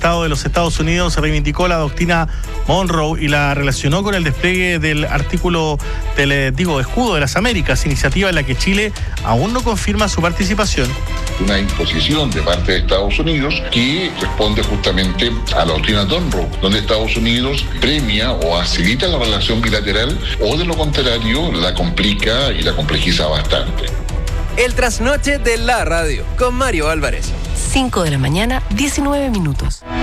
Estado de los Estados Unidos reivindicó la doctrina Monroe y la relacionó con el despliegue del artículo del escudo de las Américas, iniciativa en la que Chile aún no confirma su participación. Una imposición de parte de Estados Unidos que responde justamente a la doctrina Monroe, donde Estados Unidos premia o facilita la relación bilateral o de lo contrario la complica y la complejiza bastante. El trasnoche de la radio con Mario Álvarez. 5 de la mañana, 19 minutos.